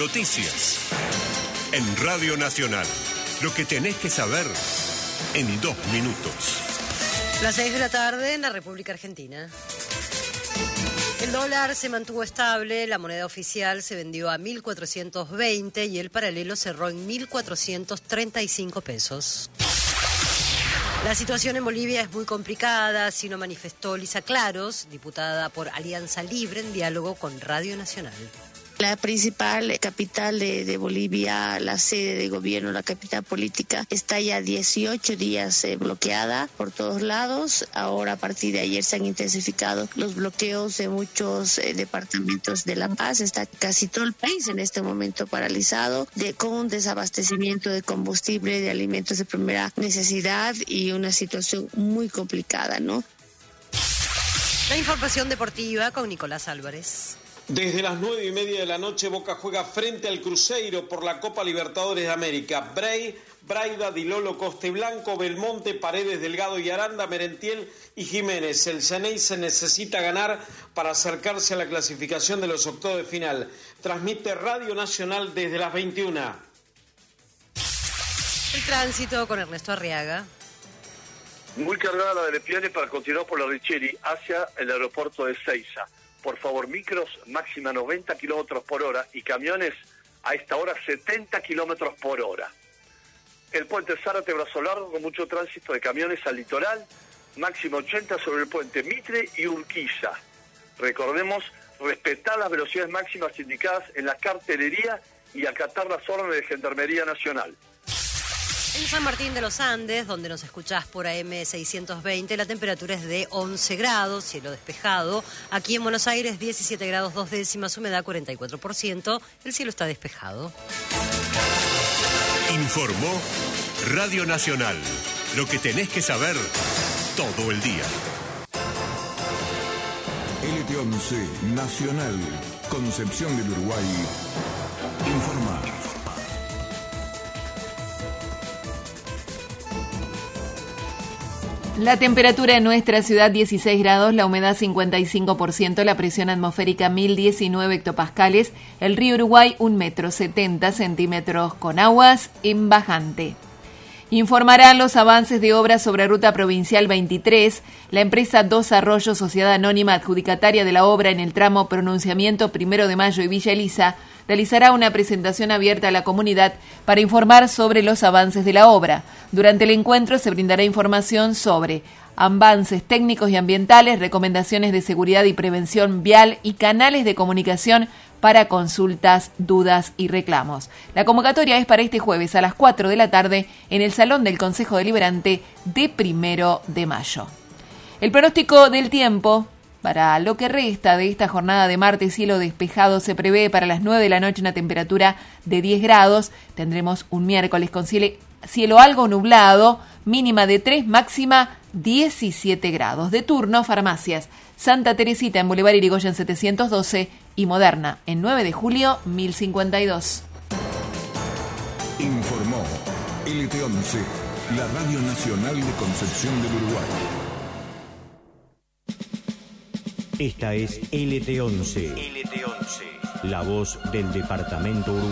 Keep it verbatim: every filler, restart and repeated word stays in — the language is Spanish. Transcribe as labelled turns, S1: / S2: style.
S1: noticias. En Radio Nacional, lo que tenés que saber en dos minutos.
S2: Las seis de la tarde en la República Argentina. El dólar se mantuvo estable, la moneda oficial se vendió a mil cuatrocientos veinte y el paralelo cerró en mil cuatrocientos treinta y cinco pesos. La situación en Bolivia es muy complicada, así lo manifestó Lisa Claros, diputada por Alianza Libre, en diálogo con Radio Nacional.
S3: La principal capital de, de Bolivia, la sede de gobierno, la capital política, está ya dieciocho días eh, bloqueada por todos lados. Ahora, a partir de ayer, se han intensificado los bloqueos de muchos eh, departamentos de La Paz. Está casi todo el país en este momento paralizado, de, con un desabastecimiento de combustible, de alimentos de primera necesidad y una situación muy complicada, ¿no?
S2: La información deportiva con Nicolás Álvarez.
S4: Desde las nueve y media de la noche, Boca juega frente al Cruzeiro por la Copa Libertadores de América. Brey, Braida, Dilolo, Costeblanco, Belmonte, Paredes, Delgado y Aranda, Merentiel y Jiménez. El Xeneize necesita ganar para acercarse a la clasificación de los octavos de final. Transmite Radio Nacional desde las veintiuna.
S2: El tránsito con Ernesto Arriaga.
S5: Muy cargada la de Lepiane para continuar por la Richeri hacia el aeropuerto de Ezeiza. Por favor, micros máxima noventa kilómetros por hora y camiones a esta hora setenta kilómetros por hora. El puente Zárate Brazo Largo con mucho tránsito de camiones al litoral, máximo ochenta sobre el puente Mitre y Urquiza. Recordemos, respetar las velocidades máximas indicadas en la cartelería y acatar las órdenes de Gendarmería Nacional.
S2: En San Martín de los Andes, donde nos escuchás por A M seiscientos veinte, la temperatura es de once grados, cielo despejado. Aquí en Buenos Aires, diecisiete grados dos décimas, humedad cuarenta y cuatro por ciento. El cielo está despejado.
S1: Informó Radio Nacional. Lo que tenés que saber todo el día.
S6: L T once Nacional, Concepción del Uruguay, informa.
S7: La temperatura en nuestra ciudad dieciséis grados, la humedad cincuenta y cinco por ciento, la presión atmosférica mil diecinueve hectopascales, el río Uruguay un metro setenta centímetros con aguas en bajante. Informarán los avances de obras sobre Ruta Provincial veintitrés. La empresa Dos Arroyos, sociedad anónima adjudicataria de la obra en el tramo Pronunciamiento Primero de Mayo y Villa Elisa, realizará una presentación abierta a la comunidad para informar sobre los avances de la obra. Durante el encuentro se brindará información sobre avances técnicos y ambientales, recomendaciones de seguridad y prevención vial y canales de comunicación para consultas, dudas y reclamos. La convocatoria es para este jueves a las cuatro de la tarde en el Salón del Consejo Deliberante de Primero de Mayo. El pronóstico del tiempo para lo que resta de esta jornada de martes, cielo despejado, se prevé para las nueve de la noche una temperatura de diez grados. Tendremos un miércoles con cielo, cielo algo nublado, mínima de tres, máxima diecisiete grados. De turno, farmacias Santa Teresita en Boulevard Irigoyen setecientos doce y Moderna en nueve de julio mil cincuenta y dos.
S6: Informó L T once, la Radio Nacional de Concepción del Uruguay.
S8: Esta es L T once. L T once. La voz del Departamento Uruguay.